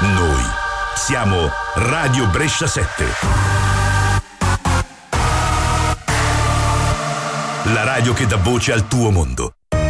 Noi siamo Radio Brescia 7. La radio che dà voce al tuo mondo.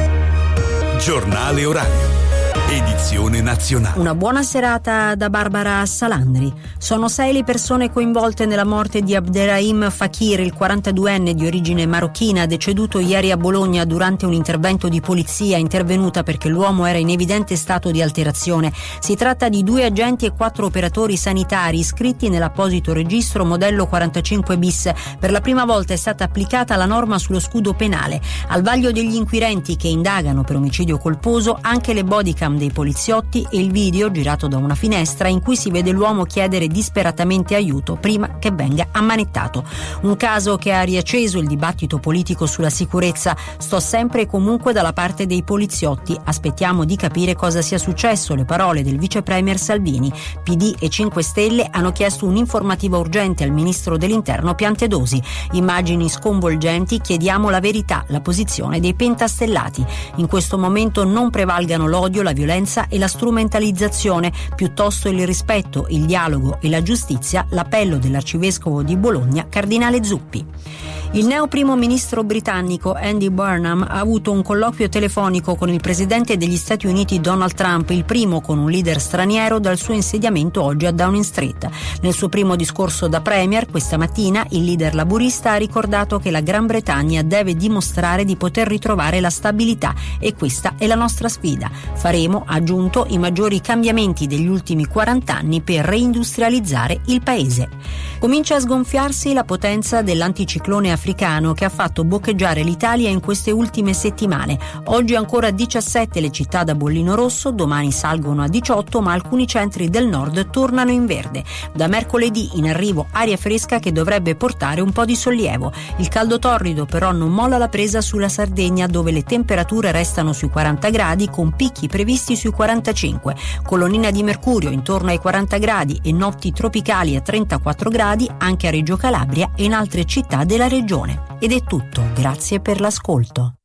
Giornale orario. Edizione nazionale. Una buona serata da Barbara Salandri. Sono 6 le persone coinvolte nella morte di Abderrahim Fakir, il 42enne di origine marocchina, deceduto ieri a Bologna durante un intervento di polizia intervenuta perché l'uomo era in evidente stato di alterazione. Si tratta di 2 agenti e 4 operatori sanitari iscritti nell'apposito registro modello 45 bis. Per la prima volta è stata applicata la norma sullo scudo penale. Al vaglio degli inquirenti che indagano per omicidio colposo anche le bodycam dei poliziotti e il video girato da una finestra in cui si vede l'uomo chiedere disperatamente aiuto prima che venga ammanettato. Un caso che ha riacceso il dibattito politico sulla sicurezza. Sto sempre e comunque dalla parte dei poliziotti. Aspettiamo di capire cosa sia successo, le parole del vice premier Salvini. PD e 5 Stelle hanno chiesto un'informativa urgente al ministro dell'Interno Piantedosi. Immagini sconvolgenti, chiediamo la verità, la posizione dei pentastellati. In questo momento non prevalgano l'odio, la violenza e la strumentalizzazione, piuttosto il rispetto, il dialogo e la giustizia, l'appello dell'arcivescovo di Bologna, cardinale Zuppi. Il neo primo ministro britannico Andy Burnham ha avuto un colloquio telefonico con il presidente degli Stati Uniti Donald Trump, il primo con un leader straniero dal suo insediamento oggi a Downing Street. Nel suo primo discorso da premier questa mattina il leader laburista ha ricordato che la Gran Bretagna deve dimostrare di poter ritrovare la stabilità e questa è la nostra sfida. Faremo, ha aggiunto, i maggiori cambiamenti degli ultimi 40 anni per reindustrializzare il paese. Comincia a sgonfiarsi la potenza dell'anticiclone africano che ha fatto boccheggiare l'Italia in queste ultime settimane. Oggi ancora 17 le città da bollino rosso, domani salgono a 18, ma alcuni centri del nord tornano in verde. Da mercoledì in arrivo aria fresca che dovrebbe portare un po' di sollievo. Il caldo torrido però non molla la presa sulla Sardegna, dove le temperature restano sui 40 gradi con picchi previsti sui 45. Colonnina di mercurio intorno ai 40 gradi e notti tropicali a 34 gradi anche a Reggio Calabria e in altre città della regione. Ed è tutto, grazie per l'ascolto.